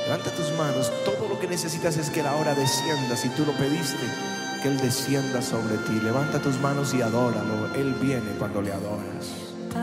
Levanta tus manos. Todo lo que necesitas es que Él ahora descienda. Si tú lo pediste, que Él descienda sobre ti. Levanta tus manos y adóralo. Él viene cuando le adoras.